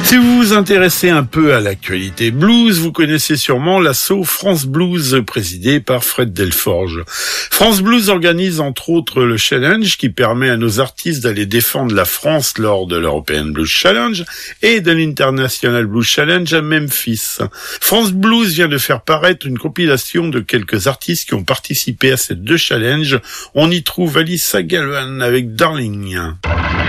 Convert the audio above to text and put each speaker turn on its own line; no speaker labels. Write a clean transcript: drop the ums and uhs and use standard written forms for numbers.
Si vous vous intéressez un peu à l'actualité blues, vous connaissez sûrement l'asso France Blues présidé par Fred Delforge. France Blues organise entre autres le Challenge qui permet à nos artistes d'aller défendre la France lors de l'European Blues Challenge et de l'International Blues Challenge à Memphis. France Blues vient de faire paraître une compilation de quelques artistes qui ont participé à ces deux challenges. On y trouve Alyssa Galvan avec Darling.